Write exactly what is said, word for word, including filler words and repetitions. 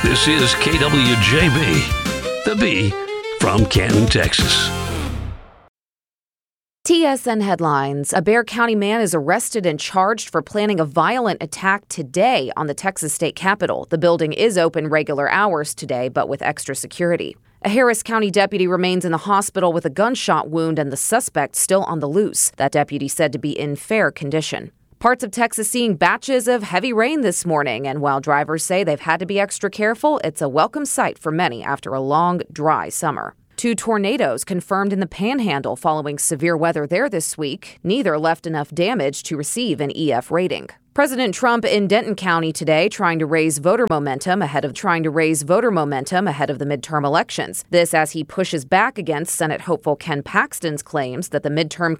This is K W J B, the B from Canton, Texas. T S N headlines. A Bexar County man is arrested and charged for planning a violent attack today on the Texas state capitol. The building is open regular hours today, but with extra security. A Harris County deputy remains in the hospital with a gunshot wound and the suspect still on the loose. That deputy said to be in fair condition. Parts of Texas seeing batches of heavy rain this morning, and while drivers say they've had to be extra careful, it's a welcome sight for many after a long, dry summer. Two tornadoes confirmed in the Panhandle following severe weather there this week. Neither left enough damage to receive an E F rating. President Trump in Denton County today trying to raise voter momentum ahead of trying to raise voter momentum ahead of the midterm elections. This as he pushes back against Senate hopeful Ken Paxton's claims that the midterm